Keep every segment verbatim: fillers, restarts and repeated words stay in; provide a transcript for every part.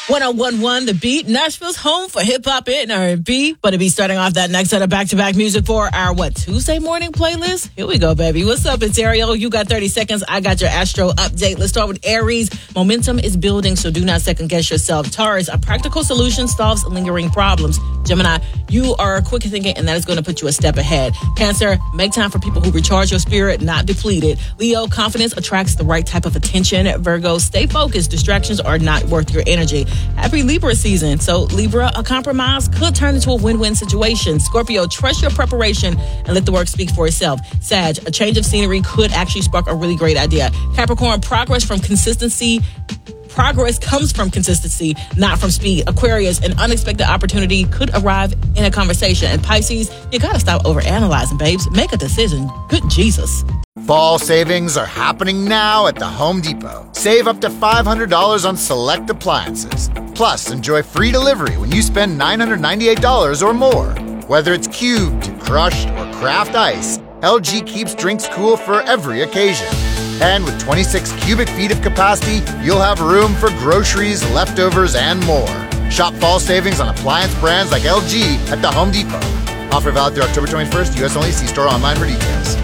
one oh one point one The Beat, Nashville's home for hip-hop and R and B. But to be starting off that next set of back-to-back music for our, what, Tuesday morning playlist? Here we go, baby. What's up? It's Ariel. You got thirty seconds. I got your Astro update. Let's start with Aries. Momentum is building, so do not second-guess yourself. Taurus, a practical solution solves lingering problems. Gemini, you are quick thinking, and that is going to put you a step ahead. Cancer, make time for people who recharge your spirit, not depleted. Leo, confidence attracts the right type of attention. Virgo, stay focused. Distractions are not worth your energy. Happy Libra season. So Libra, a compromise could turn into a win-win situation. Scorpio, trust your preparation and let the work speak for itself. Sag, a change of scenery could actually spark a really great idea. Capricorn, progress from consistency. Progress comes from consistency, not from speed. Aquarius, an unexpected opportunity could arrive in a conversation. And Pisces, you gotta stop overanalyzing, babes. Make a decision. Good Jesus. Fall savings are happening now at the Home Depot. Save up to five hundred dollars on select appliances. Plus, enjoy free delivery when you spend nine hundred ninety-eight dollars or more. Whether it's cubed, crushed, or craft ice, L G keeps drinks cool for every occasion. And with twenty-six cubic feet of capacity, you'll have room for groceries, leftovers, and more. Shop fall savings on appliance brands like L G at the Home Depot. Offer valid through October twenty-first, U S only. See store online for details.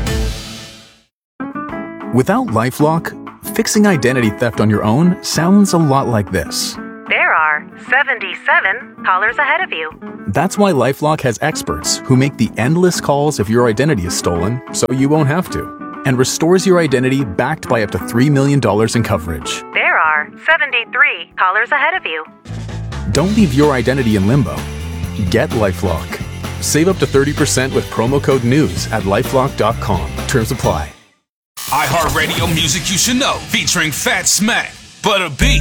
Without LifeLock, fixing identity theft on your own sounds a lot like this. There are seventy-seven callers ahead of you. That's why LifeLock has experts who make the endless calls if your identity is stolen so you won't have to, and restores your identity backed by up to three million dollars in coverage. There are seventy-three callers ahead of you. Don't leave your identity in limbo. Get LifeLock. Save up to thirty percent with promo code NEWS at lifelock dot com. Terms apply. iHeartRadio music you should know, featuring Fat Smack, Butter B,